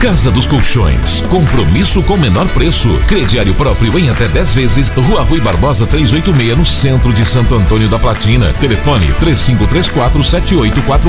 Casa dos Colchões. Compromisso com menor preço. Crediário próprio em até 10 vezes. Rua Rui Barbosa 386, no centro de Santo Antônio da Platina. Telefone 3534-7844.